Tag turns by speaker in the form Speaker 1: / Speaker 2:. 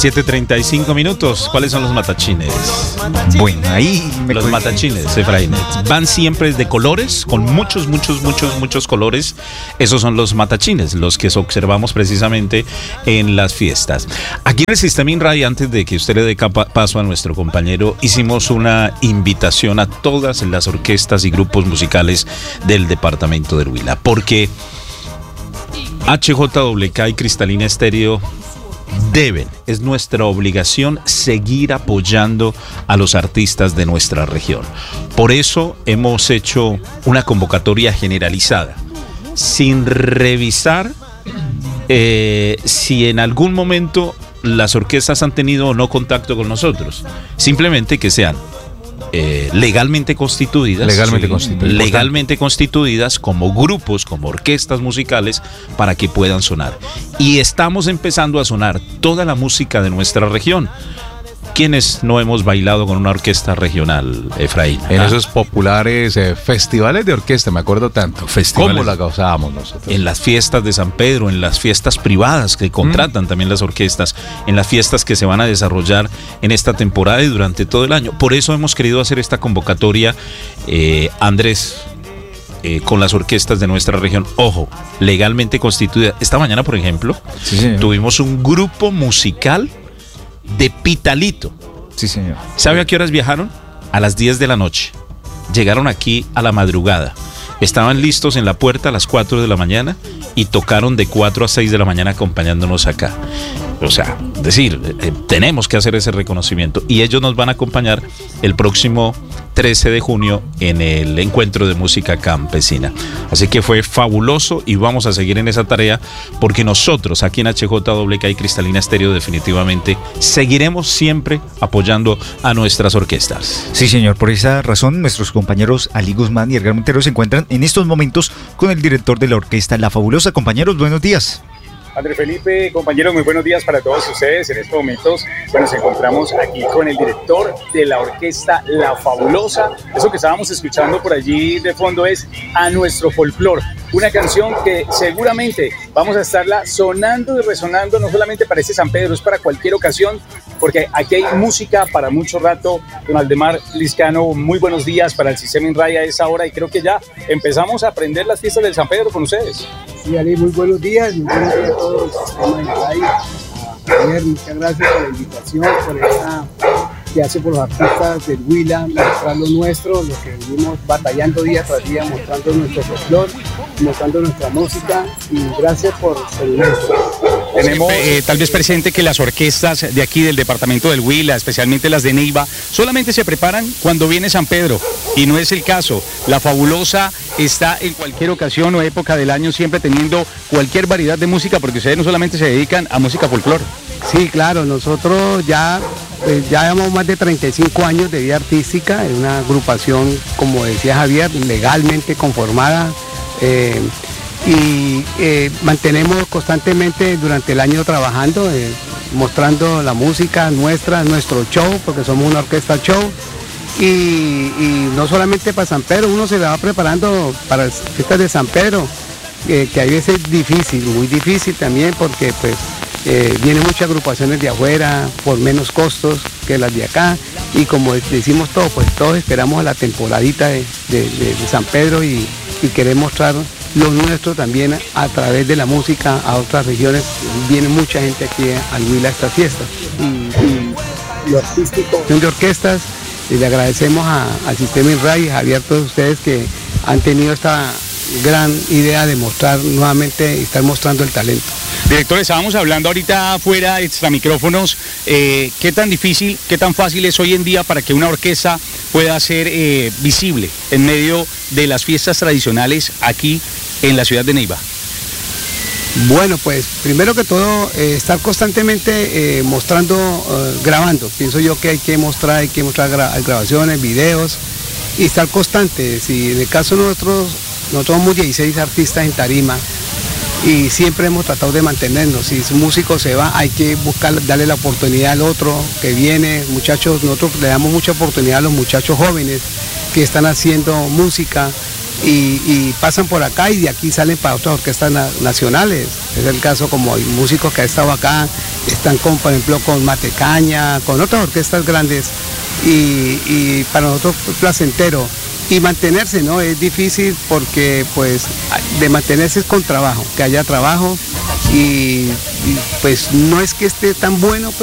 Speaker 1: 7:35. ¿Cuáles son los matachines?
Speaker 2: Bueno, ahí
Speaker 1: los matachines, Efraín, van siempre de colores, con muchos colores. Esos son los matachines, los que observamos precisamente en las fiestas. Aquí en el Sistema INRAI, antes de que usted le dé paso a nuestro compañero, hicimos una invitación a todas las orquestas y grupos musicales del departamento del Huila, porque HJWK y Cristalina Estéreo es nuestra obligación seguir apoyando a los artistas de nuestra región. Por eso hemos hecho una convocatoria generalizada, sin revisar si en algún momento las orquestas han tenido o no contacto con nosotros. Simplemente que sean legalmente constituidas como grupos, como orquestas musicales, para que puedan sonar. Y estamos empezando a sonar toda la música de nuestra región. ¿Quiénes no hemos bailado con una orquesta regional, Efraín?
Speaker 2: En esos populares festivales de orquesta, me acuerdo tanto. ¿Cómo la gauzábamos nosotros?
Speaker 1: En las fiestas de San Pedro, en las fiestas privadas que contratan también las orquestas, en las fiestas que se van a desarrollar en esta temporada y durante todo el año. Por eso hemos querido hacer esta convocatoria, Andrés, con las orquestas de nuestra región. Ojo, legalmente constituida. Esta mañana, por ejemplo, tuvimos un grupo musical de Pitalito.
Speaker 2: Sí, señor.
Speaker 1: ¿Sabe a qué horas viajaron? A las 10 de la noche. Llegaron aquí a la madrugada. Estaban listos en la puerta a las 4 de la mañana y tocaron de 4 a 6 de la mañana acompañándonos acá. O sea, tenemos que hacer ese reconocimiento, y ellos nos van a acompañar el próximo 13 de junio en el encuentro de música campesina. Así que fue fabuloso y vamos a seguir en esa tarea, porque nosotros aquí en HJWK y Cristalina Estéreo definitivamente seguiremos siempre apoyando a nuestras orquestas.
Speaker 2: Sí, señor, por esa razón nuestros compañeros Ali Guzmán y Edgar Montero se encuentran en estos momentos con el director de la orquesta La Fabulosa. Compañeros, buenos días.
Speaker 3: Andrés Felipe, compañeros, muy buenos días para todos ustedes. En estos momentos nos encontramos aquí con el director de la orquesta La Fabulosa. Eso que estábamos escuchando por allí de fondo es A Nuestro Folclor, una canción que seguramente vamos a estarla sonando y resonando, no solamente para este San Pedro, es para cualquier ocasión, porque aquí hay música para mucho rato. Don Aldemar Liscano, muy buenos días para el Sistema INRAI a esa hora, y creo que ya empezamos a aprender las fiestas del San Pedro con ustedes.
Speaker 4: Sí, Ali, muy buenos días a todos el Sistema INRAI. Javier, muchas gracias por la invitación, por esta que hace por los artistas del Huila, mostrar lo nuestro, lo que venimos batallando día tras día, mostrando nuestro folclor, mostrando nuestra música, y gracias por seguirnos.
Speaker 3: Tenemos tal vez presente que las orquestas de aquí del departamento del Huila, especialmente las de Neiva, solamente se preparan cuando viene San Pedro, y no es el caso. La Fabulosa está en cualquier ocasión o época del año, siempre teniendo cualquier variedad de música, porque ustedes no solamente se dedican a música folclor.
Speaker 4: Sí, claro, nosotros ya llevamos más de 35 años de vida artística, en una agrupación, como decía Javier, legalmente conformada, y mantenemos constantemente durante el año trabajando, mostrando la música nuestra, nuestro show, porque somos una orquesta show, y no solamente para San Pedro, uno se la va preparando para las fiestas de San Pedro, que a veces es difícil, muy difícil también, porque pues vienen muchas agrupaciones de afuera por menos costos que las de acá, y como decimos todos, pues todos esperamos a la temporadita de San Pedro, y queremos mostrar lo nuestro también a través de la música a otras regiones. Viene mucha gente aquí al Huila a estas fiestas. Y lo artístico de orquestas, y le agradecemos al Sistema INRAI y a Javier, todos ustedes que han tenido esta gran idea de mostrar nuevamente y estar mostrando el talento.
Speaker 3: Director, estábamos hablando ahorita fuera, extra micrófonos, qué tan difícil, qué tan fácil es hoy en día para que una orquesta pueda ser visible en medio de las fiestas tradicionales aquí en la ciudad de Neiva.
Speaker 4: Bueno, pues primero que todo, estar constantemente mostrando, grabando. Pienso yo que hay que mostrar grabaciones, videos, y estar constante. Si en el caso de nosotros somos 16 artistas en tarima, y siempre hemos tratado de mantenernos. Si un músico se va, hay que darle la oportunidad al otro que viene. Muchachos, nosotros le damos mucha oportunidad a los muchachos jóvenes que están haciendo música, y pasan por acá y de aquí salen para otras orquestas nacionales. Es el caso como hay músicos que han estado acá, están con, por ejemplo, con Matecaña, con otras orquestas grandes y para nosotros placentero. Y mantenerse, ¿no? Es difícil porque pues de mantenerse es con trabajo, que haya trabajo y pues no es que esté tan bueno, pero